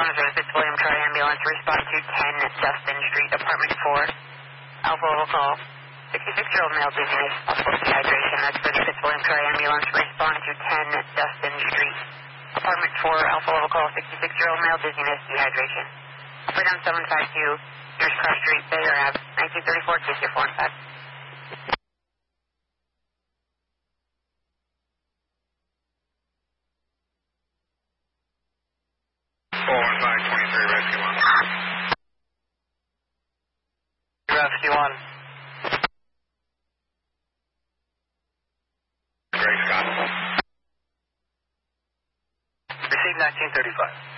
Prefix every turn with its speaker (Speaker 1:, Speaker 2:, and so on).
Speaker 1: This is William Troy Ambulance. Respond to 10 Dustin Street, apartment 4. Alpha level call. 66-year-old male dizziness, possible dehydration. That's for the William Troy Ambulance. Respond to 10 Dustin Street, apartment 4. Alpha level call. 66-year-old male dizziness, dehydration. Freedom 752, Pierce Cross Street, Bayer Ave, 1934, case 4 and 5.
Speaker 2: 415-23, Rescue 1.
Speaker 1: Rescue 1.
Speaker 2: Greg Scott.
Speaker 1: Received 1935.